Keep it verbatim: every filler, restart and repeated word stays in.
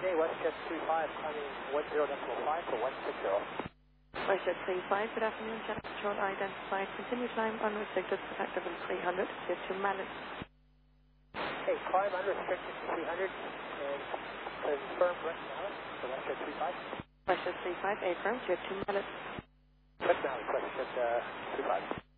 Okay, WestJet three five, climbing one zero decimal five for one six zero. WestJet three five, good afternoon, Jet Control identified. Continue climb unrestricted, protective in three hundred, get to Mallet. Okay, climb unrestricted to three hundred, and confirm right now for WestJet three five. WestJet three five, affirm, jet to Mallet. Right now, WestJet uh, three five.